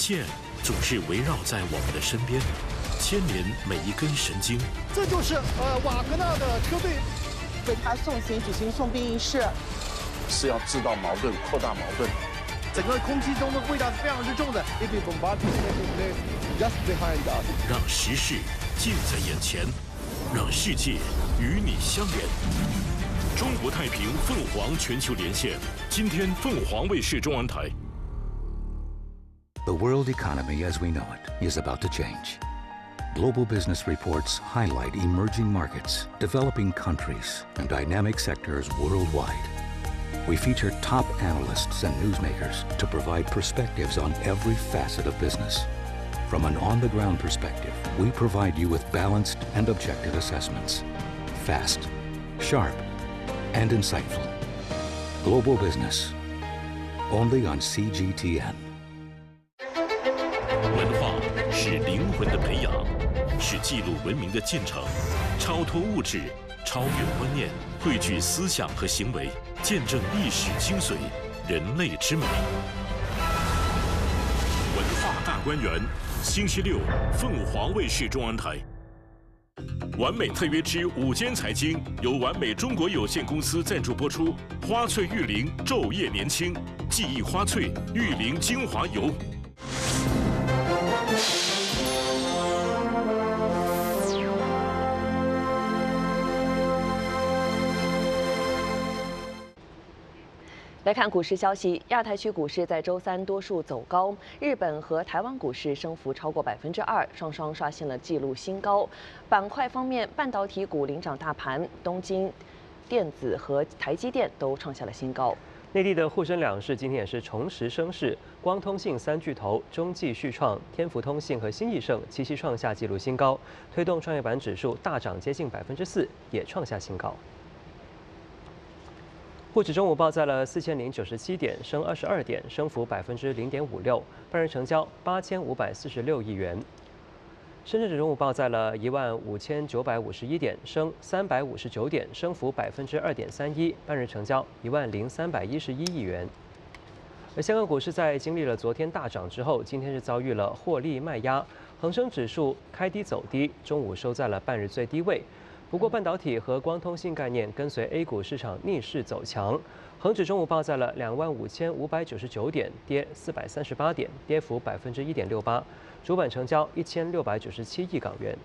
线总是围绕在我们的身边，牵连每一根神经。 这就是瓦格纳的车队为他送行举行送殡仪式， 是要制造矛盾、扩大矛盾。 整个空气中的味道是非常之重的。 让时事近在眼前，让世界与你相连。中国太平凤凰全球连线，今天凤凰卫视中文台。 The world economy as we know it is about to change. Global business reports highlight emerging markets, developing countries, and dynamic sectors worldwide. We feature top analysts and newsmakers to provide perspectives on every facet of business. From an on-the-ground perspective, we provide you with balanced and objective assessments. Fast, sharp, and insightful. Global business. Only on CGTN. 文化是灵魂的培养，是记录文明的进程，超脱物质，超越观念，汇聚思想和行为，见证历史精髓，人类之美。文化大观园，星期六，凤凰卫视中文台。完美特约之午间财经由完美中国有限公司赞助播出。花萃玉灵昼夜年轻，记忆花萃玉灵精华油。 来看股市消息，亚太区股市在周三多数走高，日本和台湾股市升幅超过2%，双双刷新了纪录新高。板块方面，半导体股领涨大盘，东京电子和台积电都创下了新高。 内地的沪深两市今天也是重拾升势，光通信三巨头中继续创、天福通信和新易盛齐齐创下纪录新高，推动创业板指数大涨接近4%，也创下新高。沪指中午报在了4097点，升22点，升幅0.56%，半日成交8546亿元。深圳指中午报在了15951点，升359点，升幅2.31%，半日成交10311亿元。而香港股市在经历了昨天大涨之后，今天是遭遇了获利卖压，恒生指数开低走低，中午收在了半日最低位。不过，半导体和光通信概念跟随 A 股市场逆势走强，恒指中午报在了25599点，跌438点，跌幅1.68%，主板成交1697亿港元。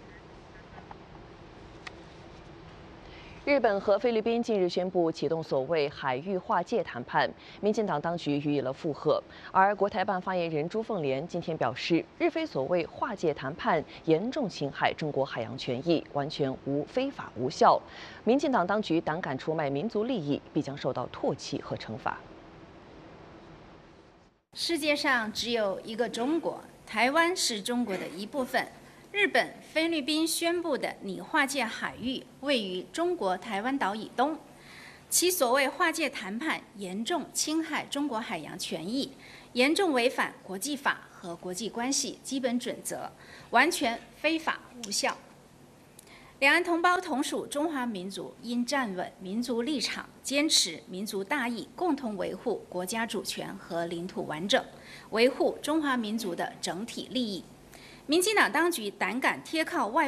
日本和菲律宾近日宣布启动所谓海域划界谈判，民进党当局予以了附和。而国台办发言人朱凤莲今天表示，日菲所谓划界谈判严重侵害中国海洋权益，完全非法无效。民进党当局胆敢出卖民族利益，必将受到唾弃和惩罚。 世界上只有一个中国，台湾是中国的一部分。日本、菲律宾宣布的拟划界海域位于中国台湾岛以东，其所谓划界谈判严重侵害中国海洋权益，严重违反国际法和国际关系基本准则，完全非法无效。两岸同胞同属中华民族，应站稳民族立场，坚持民族大义，共同维护国家主权和领土完整，维护中华民族的整体利益。民进党当局胆敢贴靠外